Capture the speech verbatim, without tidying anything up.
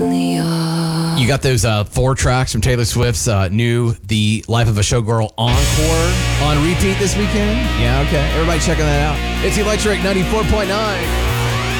You got those uh, four tracks from Taylor Swift's uh, new The Life of a Showgirl Encore on repeat this weekend? Yeah, okay. Everybody checking that out. It's Electric ninety-four point nine.